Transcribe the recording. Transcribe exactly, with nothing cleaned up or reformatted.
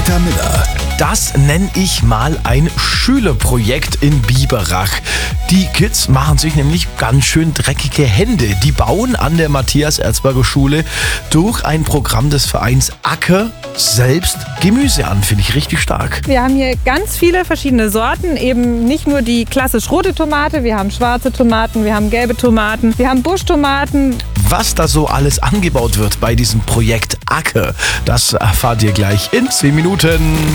Peter Miller. Das nenne ich mal ein Schülerprojekt in Biberach. Die Kids machen sich nämlich ganz schön dreckige Hände. Die bauen an der Matthias-Erzberger Schule durch ein Programm des Vereins Acker selbst Gemüse an. Finde ich richtig stark. Wir haben hier ganz viele verschiedene Sorten, eben nicht nur die klassisch rote Tomate, wir haben schwarze Tomaten, wir haben gelbe Tomaten, wir haben Buschtomaten. Was da so alles angebaut wird bei diesem Projekt Acker, das erfahrt ihr gleich in zehn Minuten.